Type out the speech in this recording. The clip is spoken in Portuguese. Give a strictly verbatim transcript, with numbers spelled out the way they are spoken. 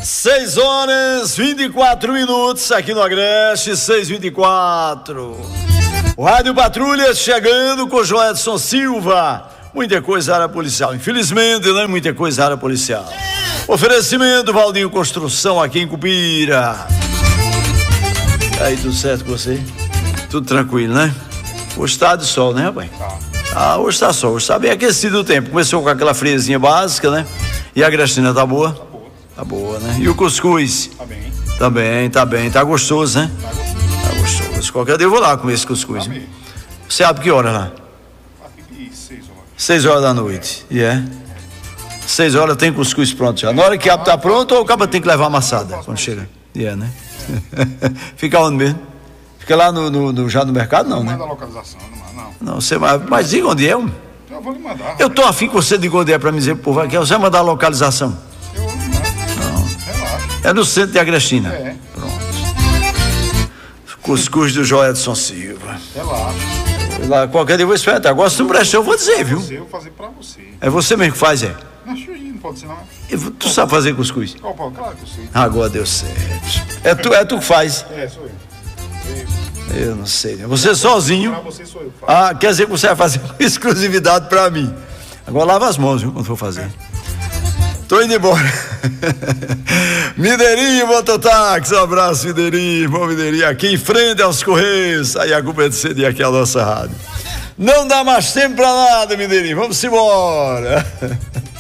seis horas vinte e quatro minutos aqui no Agreste, seis e vinte e quatro. O Rádio Patrulha chegando com o Joedson Silva. Muita coisa área policial, infelizmente, né? Muita coisa área policial. Oferecimento Valdinho Construção aqui em Cupira. Aí, tudo certo com você? Tudo tranquilo, né? Hoje tá de sol, né, rapaz? Ah, hoje tá sol, hoje tá bem aquecido o tempo. Começou com aquela friezinha básica, né? E a Agrestina tá boa? Tá boa. Tá boa, né? E o cuscuz? Tá bem. Tá bem, tá bem. Tá gostoso, né? Tá gostoso. Tá gostoso. Qualquer dia eu vou lá comer esse cuscuz. Tá. Você abre que hora lá? Seis horas. Seis horas da noite. E yeah. é? Seis horas tem cuscuz pronto já. Na hora que abre tá pronto ou o cabo tem que levar amassada quando chega? E yeah, é, né? Fica onde mesmo? Fica lá no, no, no, já no mercado, não, não né? Não manda a localização, não. Não, não você vai, mas diga onde é. Eu, eu vou lhe mandar. Eu tô afim que você diga onde é pra me dizer, pô, vai que você vai mandar a localização. Eu vou lhe mandar. Não. Relaxa. É no centro de Agrestina. É. Pronto. Cuscuz do Joedson Silva. Relaxa. Lá, qualquer dia eu vou esperar. Agora se não prestar, eu vou dizer, viu? Eu vou fazer pra você. É você mesmo que faz, é? Não, não pode ser, não. Eu, tu sabe fazer cuscuz? Claro que eu sei. Agora deu certo. É tu, é tu que faz? É, sou eu. Eu não sei. Você sozinho? Pra você sou eu. Ah, quer dizer que você vai fazer com exclusividade pra mim. Agora lava as mãos, viu, quando for fazer. É. Tô indo embora. Mineirinho Mototáxi, um abraço, Mineirinho, irmão Mineirinho, aqui em frente aos Correios. Aí a culpa é de ser aqui a nossa rádio. Não dá mais tempo pra nada, Mineirinho. Vamos embora.